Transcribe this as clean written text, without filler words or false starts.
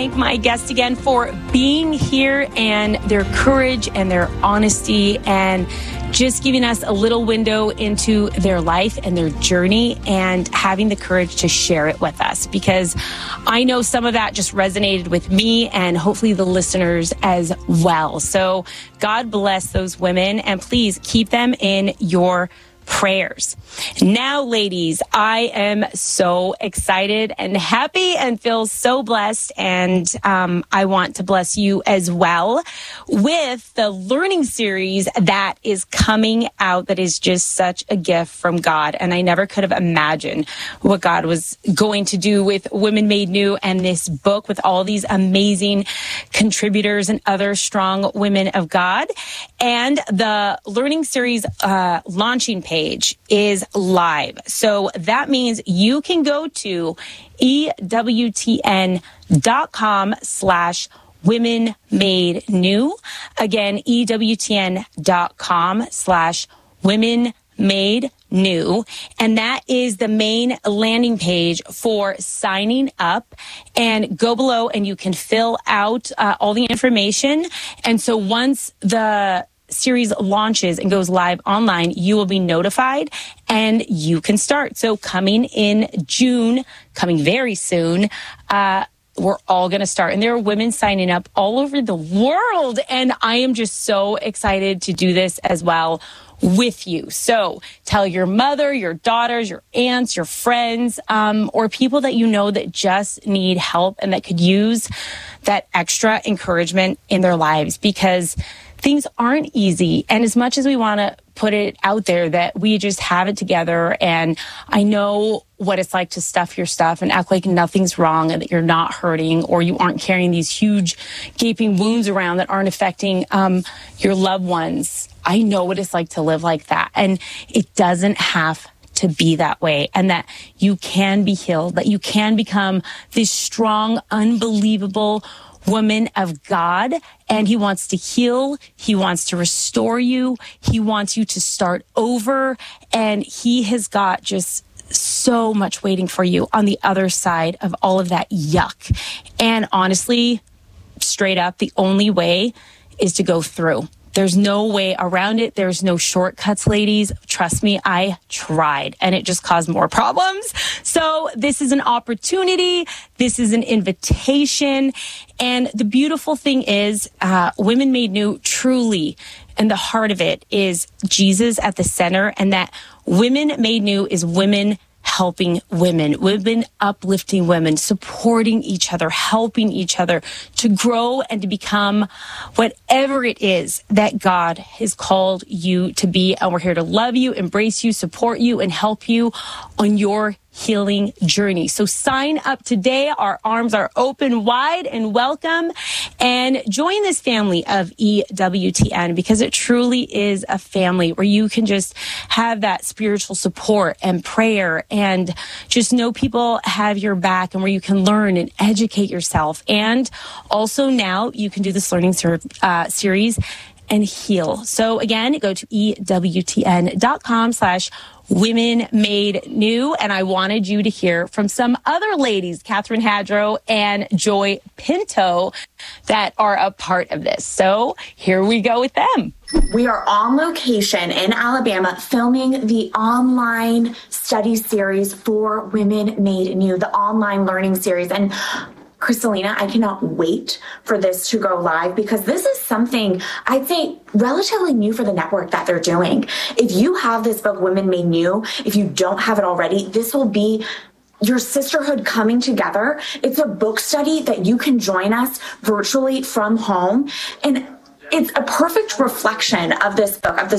thank my guests again for being here and their courage and their honesty and just giving us a little window into their life and their journey and having the courage to share it with us, because I know some of that just resonated with me and hopefully the listeners as well. So God bless those women, and please keep them in your prayers. Now, ladies, I am so excited and happy and feel so blessed. And I want to bless you as well with the learning series that is coming out that is just such a gift from God. And I never could have imagined what God was going to do with Women Made New and this book with all these amazing contributors and other strong women of God. And the learning series launching page is live. So that means you can go to EWTN.com/Women Made New. Again, EWTN.com/Women Made New. And that is the main landing page for signing up. And go below and you can fill out all the information. And so once the series launches and goes live online, you will be notified and you can start. So coming in June, coming very soon, we're all going to start. And there are women signing up all over the world. And I am just so excited to do this as well with you. So tell your mother, your daughters, your aunts, your friends, or people that you know that just need help and that could use that extra encouragement in their lives, because things aren't easy. And as much as we want to put it out there that we just have it together, and I know what it's like to stuff your stuff and act like nothing's wrong and that you're not hurting or you aren't carrying these huge gaping wounds around that aren't affecting your loved ones. I know what it's like to live like that. And it doesn't have to be that way, and that you can be healed, that you can become this strong, unbelievable woman of God. And he wants to heal. He wants to restore you. He wants you to start over. And he has got just so much waiting for you on the other side of all of that yuck. And honestly, straight up, the only way is to go through. There's no way around it. There's no shortcuts, ladies. Trust me, I tried, and it just caused more problems. So this is an opportunity. This is an invitation. And the beautiful thing is, Women Made New truly, and the heart of it is Jesus at the center, and that Women Made New is women helping women, women uplifting women, supporting each other, helping each other to grow and to become whatever it is that God has called you to be. And we're here to love you, embrace you, support you, and help you on your healing journey. So sign up today. Our arms are open wide and welcome, and join this family of EWTN, because it truly is a family where you can just have that spiritual support and prayer and just know people have your back, and where you can learn and educate yourself. And also now you can do this learning series and heal. So again, go to EWTN.com/Women Made New. And I wanted you to hear from some other ladies, Catherine Hadrow and Joy Pinto, that are a part of this. So here we go with them. We are on location in Alabama filming the online study series for Women Made New, the online learning series. And Kristalina, I cannot wait for this to go live, because this is something I'd say relatively new for the network that they're doing. If you have this book, Women Made New, if you don't have it already, this will be your sisterhood coming together. It's a book study that you can join us virtually from home. And it's a perfect reflection of this book, of the